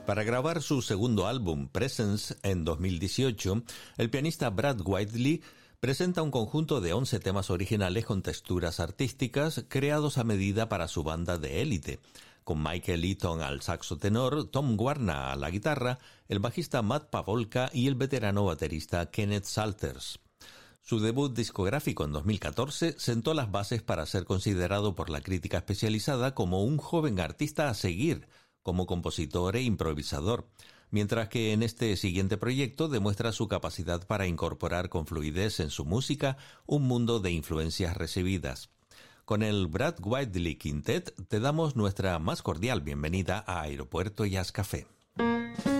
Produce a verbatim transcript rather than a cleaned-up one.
Para grabar su segundo álbum, Presence, en dos mil dieciocho, el pianista Brad Whiteley presenta un conjunto de once temas originales con texturas artísticas creados a medida para su banda de élite, con Michael Eaton al saxo tenor, Tom Warner a la guitarra, el bajista Matt Pavolka y el veterano baterista Kenneth Salters. Su debut discográfico en dos mil catorce sentó las bases para ser considerado por la crítica especializada como un joven artista a seguir, como compositor e improvisador, mientras que en este siguiente proyecto demuestra su capacidad para incorporar con fluidez en su música un mundo de influencias recibidas. Con el Brad Whiteley Quintet te damos nuestra más cordial bienvenida a Aeropuerto Jazz Café.